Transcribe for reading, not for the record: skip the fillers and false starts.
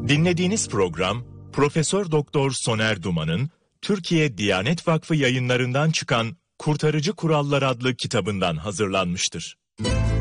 Dinlediğiniz program Profesör Doktor Soner Duman'ın Türkiye Diyanet Vakfı yayınlarından çıkan Kurtarıcı Kurallar adlı kitabından hazırlanmıştır.